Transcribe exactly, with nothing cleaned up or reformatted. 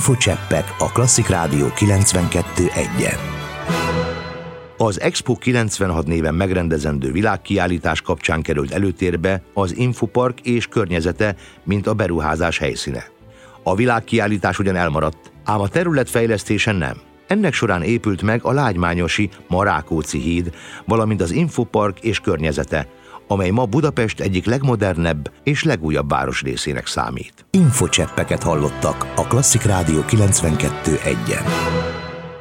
Infocseppek a Klasszik Rádió kilencvenkettő egyen. Az Expo kilencvenhat néven megrendezendő világkiállítás kapcsán került előtérbe az Infopark és környezete, mint a beruházás helyszíne. A világkiállítás ugyan elmaradt, ám a terület fejlesztése nem. Ennek során épült meg a lágymányosi Ma-Rákóczi híd, valamint az Infopark és környezete, amely ma Budapest egyik legmodernebb és legújabb városrészének számít. Infocseppeket hallottak a Klasszik Rádió kilencvenkettő egyen.